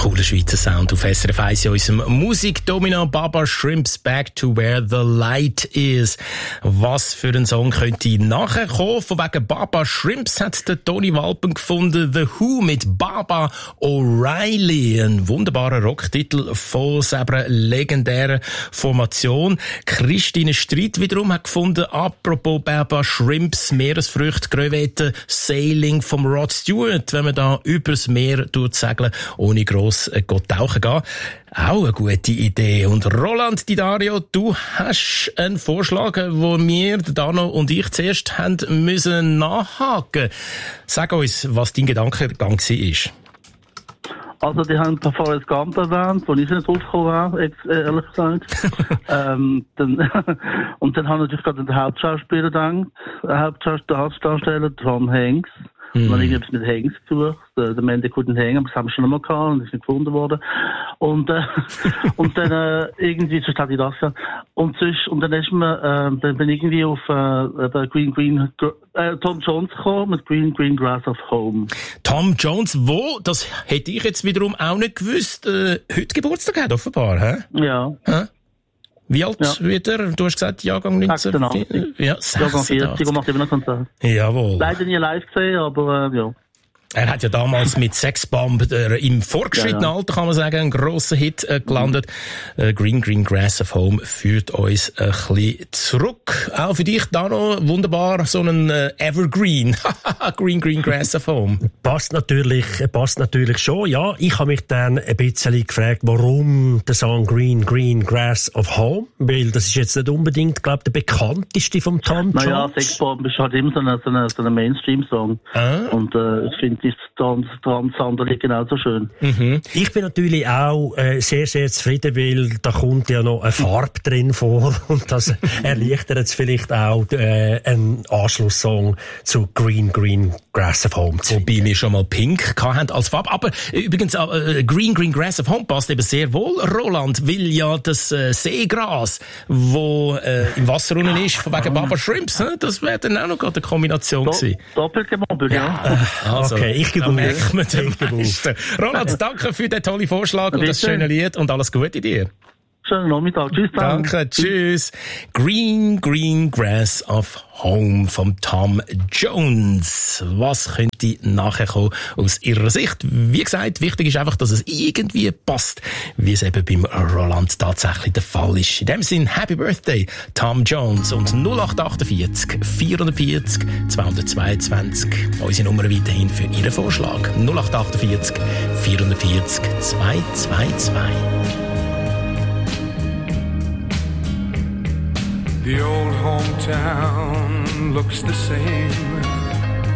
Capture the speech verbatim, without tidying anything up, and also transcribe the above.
Cooler Schweizer Sound auf S R F eins in unserem Musikdomino Baba Shrimps Back to Where the Light Is. Was für ein Song könnte nachher kommen? Von wegen Baba Shrimps hat der Toni Walpen gefunden. The Who mit Baba O'Reilly. Ein wunderbarer Rocktitel von selber legendären Formation. Christine Streit wiederum hat gefunden, apropos Baba Shrimps, Meeresfrüchte, Crevetten, Sailing vom Rod Stewart, wenn man da übers Meer segeln, ohne gross äh, tauchen gehen. Auch eine gute Idee. Und Roland Di Dario, du hast einen Vorschlag, wo wir, Dano und ich zuerst haben müssen nachhaken. Sag uns, was dein Gedankengang war. Also, die haben Forrest Gump erwähnt, wo ich nicht draufgekommen wäre, ehrlich gesagt. ähm, dann, und dann haben wir natürlich gerade an den Hauptschauspieler gedacht, der Hauptdarsteller Tom Hanks. Mm. Man hat irgendwas mit Hanks gesucht, der, der Mann, der couldn't hang, aber das haben wir schon einmal gehabt und ist nicht gefunden worden. Und, äh, und dann, äh, irgendwie, sonst hatte ich das ja. Und sonst, und dann ist man, äh, dann bin ich irgendwie auf, äh, Green, Green, äh, Tom Jones gekommen mit Green, Green Grass of Home. Tom Jones, wo? Das hätte ich jetzt wiederum auch nicht gewusst, äh, heute Geburtstag hat, offenbar, hä? Ja. Hä? Wie alt ja. wird er? Du hast gesagt, Jahrgang neunzehnhundert. Ja, Jahrgang vierzig und macht immer noch Konzert. Jawohl. Leider nie live gesehen, aber äh, ja. Er hat ja damals mit Sexbomb äh, im fortgeschrittenen ja, ja. Alter, kann man sagen, einen grossen Hit äh, gelandet. Mhm. Äh, Green Green Grass of Home führt uns ein bisschen zurück. Auch für dich, Dano, wunderbar, so ein äh, Evergreen. Green Green Grass of Home. Passt natürlich, passt natürlich schon, ja. Ich habe mich dann ein bisschen gefragt, warum der Song Green Green Grass of Home? Weil das ist jetzt nicht unbedingt, glaube ich, der bekannteste vom Tom Jones. Naja, Sexbomb ist halt immer so ein so eine, so eine Mainstream-Song. Ah. Und äh, ich finde ist Trans, Trans Sanderli genauso schön. Mhm. Ich bin natürlich auch äh, sehr, sehr zufrieden, weil da kommt ja noch eine Farbe drin vor und das erleichtert jetzt vielleicht auch äh, einen Anschlusssong zu Green Green Grass of Home. Wobei wir schon mal Pink hatten als Farbe. Aber übrigens, äh, Green Green Grass of Home passt eben sehr wohl, Roland, weil ja das äh, Seegras, wo äh, im Wasser unten ist, von wegen Baba Shrimps, ne? Das wäre dann auch noch gerade eine Kombination Do- gewesen. Doppelt gemobbelt, ja. ja. Also, okay, ich gebe merkt man den meisten. Roland, danke für den tollen Vorschlag und das schöne Lied und alles Gute dir. Schönen Nachmittag. Tschüss. Dann. Danke, tschüss. Green Green Grass of Home vom Tom Jones. Was könnte nachher kommen aus Ihrer Sicht? Wie gesagt, wichtig ist einfach, dass es irgendwie passt, wie es eben beim Roland tatsächlich der Fall ist. In dem Sinn, Happy Birthday, Tom Jones und null acht vierundachtzig vierundvierzig zweihundertzweiundzwanzig. Unsere Nummer weiterhin für Ihren Vorschlag. null acht vierundachtzig vierundvierzig zweihundertzweiundzwanzig. The old hometown looks the same